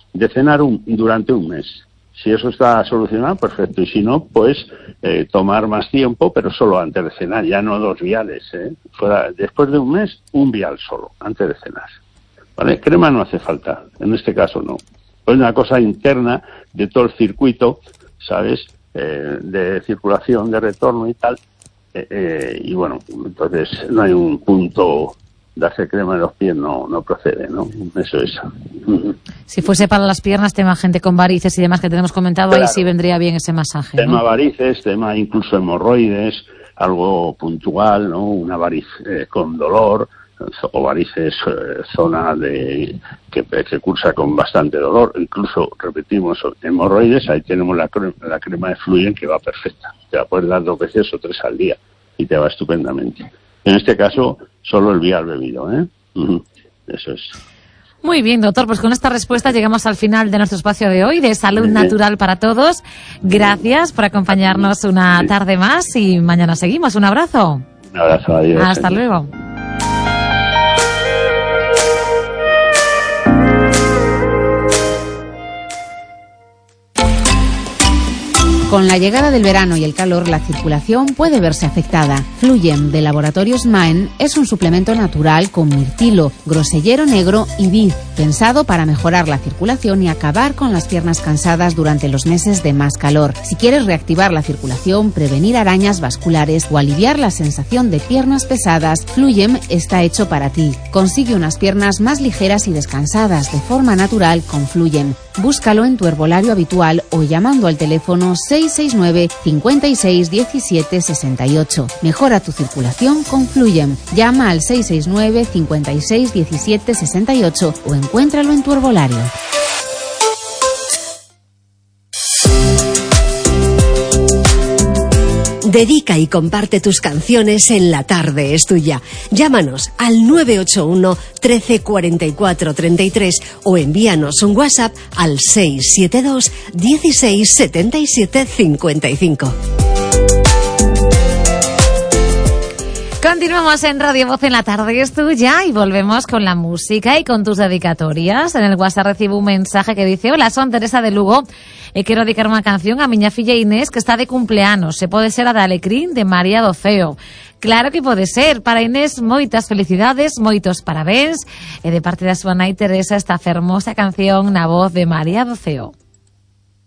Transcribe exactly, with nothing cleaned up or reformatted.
de cenar un, durante un mes. Si eso está solucionado, perfecto. Y si no, pues eh, tomar más tiempo, pero solo antes de cenar, ya no dos viales. ¿eh? Fuera, después de un mes, un vial solo, antes de cenar. ¿Vale? Crema no hace falta, en este caso no. Es una cosa interna de todo el circuito, ¿sabes? Eh, de circulación, de retorno y tal. Eh, eh, y bueno, entonces no hay un punto... darse crema en los pies no, no procede, ¿no? Eso es. Si fuese para las piernas, tema gente con varices y demás que tenemos comentado, claro, ahí sí vendría bien ese masaje, ¿no? Tema varices, tema incluso hemorroides, algo puntual, ¿no? Una variz eh, con dolor, o varices, eh, zona de que, que cursa con bastante dolor, incluso, repetimos, hemorroides, ahí tenemos la crema, la crema de Fluyen que va perfecta. Te va a poder dar dos veces o tres al día y te va estupendamente. En este caso, solo el vial bebido, ¿eh? Uh-huh. Eso es. Muy bien, doctor, pues con esta respuesta llegamos al final de nuestro espacio de hoy, de Salud Natural para Todos. Gracias por acompañarnos una tarde más y mañana seguimos. Un abrazo. Un abrazo, adiós. Hasta adiós. luego. Con la llegada del verano y el calor, la circulación puede verse afectada. Fluyen de Laboratorios Maen es un suplemento natural con mirtilo, grosellero negro y vid, pensado para mejorar la circulación y acabar con las piernas cansadas durante los meses de más calor. Si quieres reactivar la circulación, prevenir arañas vasculares o aliviar la sensación de piernas pesadas, Fluyem está hecho para ti. Consigue unas piernas más ligeras y descansadas de forma natural con Fluyem. Búscalo en tu herbolario habitual o llamando al teléfono seis seis nueve, cinco seis, diecisiete, sesenta y ocho. Mejora tu circulación con Fluyem. Llama al seis seis nueve, cinco seis, diecisiete, sesenta y ocho o encuéntralo en tu herbolario. Dedica y comparte tus canciones en La Tarde es Tuya. Llámanos al nueve ocho uno, trece, cuarenta y cuatro, treinta y tres o envíanos un WhatsApp al seis siete dos, dieciséis, setenta y siete, cincuenta y cinco. Continuamos en Radio Voz en La Tarde es Tuya y volvemos con la música y con tus dedicatorias. En el WhatsApp recibo un mensaje que dice: hola, son Teresa de Lugo e quero dedicar unha canción a miña filla Inés que está de cumpleanos. Se pode ser a de Alecrín de María do Ceo. Claro que pode ser. Para Inés, moitas felicidades, moitos parabéns. E de parte da súa nai Teresa esta fermosa canción na voz de María do Ceo.